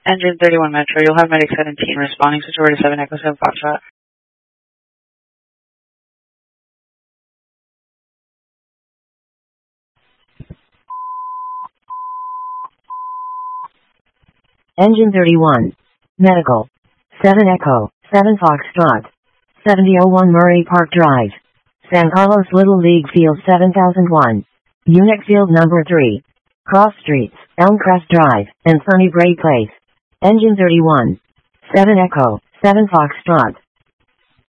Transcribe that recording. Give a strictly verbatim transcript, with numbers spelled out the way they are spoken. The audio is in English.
Engine thirty-one Metro, you'll have Medic seventeen responding to Georgia seven Echo seven Foxtrot. Engine thirty-one. Medical. seven Echo, seven Foxtrot. seventy oh one Murray Park Drive. San Carlos Little League Field seven thousand one. Unit Field number three. Cross Streets, Elmcrest Drive, and Fernie Bray Place. Engine thirty-one. seven Echo, seven Foxtrot.